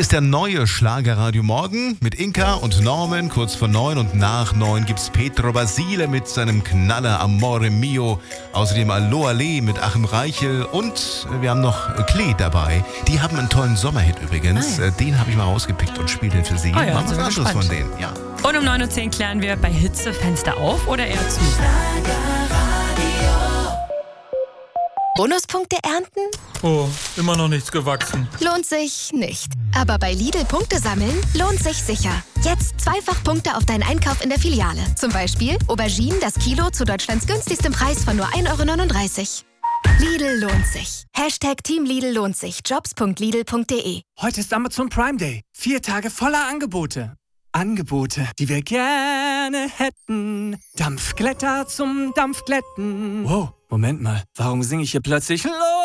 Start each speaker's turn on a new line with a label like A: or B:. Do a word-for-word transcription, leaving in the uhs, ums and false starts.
A: ist der neue Schlagerradio Morgen mit Inka und Norman, kurz vor neun, und nach neun gibt's Petro Basile mit seinem Knaller Amore Mio. Außerdem Allo Ale mit Achim Reichel und wir haben noch Klee dabei. Die haben einen tollen Sommerhit übrigens.
B: Ah, ja.
A: Den habe ich mal rausgepickt und spiele den für Sie.
B: Ah, ja,
A: Machen wir
B: sind
A: was
B: wir
A: anderes von
B: gespannt.
A: denen. Ja.
B: Und um neun Uhr zehn klären wir bei Hitze Fenster auf oder eher zu.
C: Bonuspunkte ernten?
D: Oh, immer noch nichts gewachsen.
C: Lohnt sich nicht. Aber bei Lidl Punkte sammeln lohnt sich sicher. Jetzt zweifach Punkte auf deinen Einkauf in der Filiale. Zum Beispiel Auberginen das Kilo zu Deutschlands günstigstem Preis von nur ein Euro neununddreißig. Lidl lohnt sich. Hashtag Team Lidl lohnt sich. Jobs punkt lidl punkt de.
E: Heute ist Amazon Prime Day. Vier Tage voller Angebote. Angebote, die wir gerne hätten. Dampfglätter zum Dampfglätten. Wow, Moment mal. Warum singe ich hier plötzlich Los?